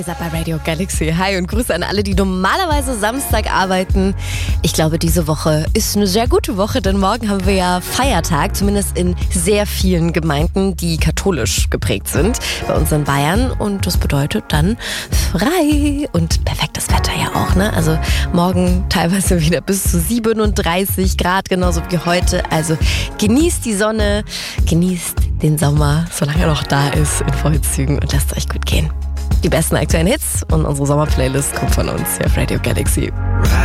Ihr seid bei Radio Galaxy. Hi und Grüße an alle, die normalerweise Samstag arbeiten. Ich glaube, diese Woche ist eine sehr gute Woche, denn morgen haben wir ja Feiertag, zumindest in sehr vielen Gemeinden, die katholisch geprägt sind, bei uns in Bayern. Und das bedeutet dann frei und perfektes Wetter ja auch, ne? Also morgen teilweise wieder bis zu 37 Grad, genauso wie heute. Also genießt die Sonne, genießt den Sommer, solange er noch da ist, in Vollzügen und lasst euch gut gehen. Die besten aktuellen Hits und unsere Sommerplaylist kommt von uns hier auf Radio Galaxy.